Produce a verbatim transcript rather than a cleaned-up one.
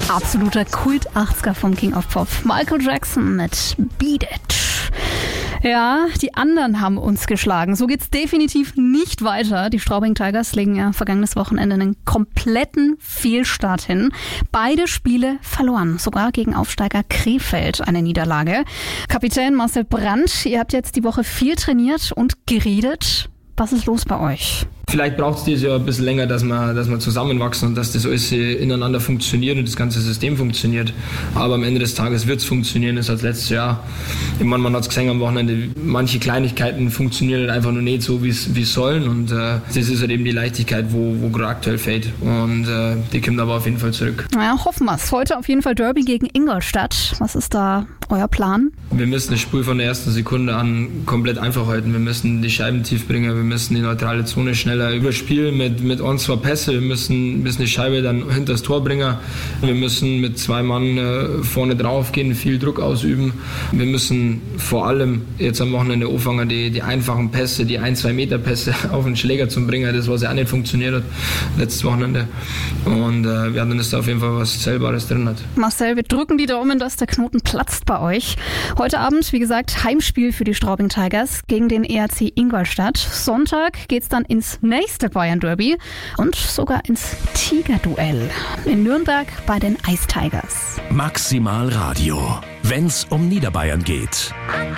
Absoluter Kult-achtziger vom King of Pop. Michael Jackson mit Beat It. Ja, die anderen haben uns geschlagen. So geht's definitiv nicht weiter. Die Straubing Tigers legen ja vergangenes Wochenende einen kompletten Fehlstart hin. Beide Spiele verloren, sogar gegen Aufsteiger Krefeld eine Niederlage. Kapitän Marcel Brandt, ihr habt jetzt die Woche viel trainiert und geredet. Was ist los bei euch? Vielleicht braucht es dieses Jahr ein bisschen länger, dass wir, dass wir zusammenwachsen und dass das alles ineinander funktioniert und das ganze System funktioniert. Aber am Ende des Tages wird es funktionieren, das ist als letztes Jahr. Ich meine, man hat es gesehen am Wochenende, manche Kleinigkeiten funktionieren halt einfach nur nicht so, wie es sollen. Und äh, das ist halt eben die Leichtigkeit, wo, wo gerade aktuell fehlt. Und äh, die kommt aber auf jeden Fall zurück. Naja, hoffen wir es. Heute auf jeden Fall Derby gegen Ingolstadt. Was ist da euer Plan? Wir müssen das Spiel von der ersten Sekunde an komplett einfach halten. Wir müssen die Scheiben tief bringen, wir müssen die neutrale Zone schneller überspielen mit, mit ein, zwei Pässe. Wir müssen, müssen die Scheibe dann hinter das Tor bringen. Wir müssen mit zwei Mann äh, vorne drauf gehen, viel Druck ausüben. Wir müssen vor allem jetzt am Wochenende anfangen, die, die einfachen Pässe, die ein, zwei Meter Pässe auf den Schläger zu bringen. Das, was ja auch nicht funktioniert hat letztes Wochenende. Und äh, ja, dann ist da auf jeden Fall was Zählbares drin hat. Marcel, wir drücken die Daumen, dass der Knoten platzt bei euch. Heute Abend, wie gesagt, Heimspiel für die Straubing Tigers gegen den E R C Ingolstadt. Sonntag geht's dann ins nächste Bayern Derby und sogar ins Tigerduell in Nürnberg bei den Ice Tigers. Maximal Radio, wenn's um Niederbayern geht.